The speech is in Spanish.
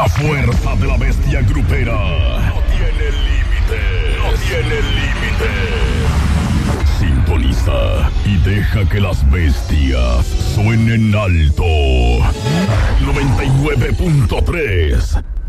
La fuerza de la bestia grupera no tiene límite, no tiene límite. Sintoniza y deja que las bestias suenen alto. 99.3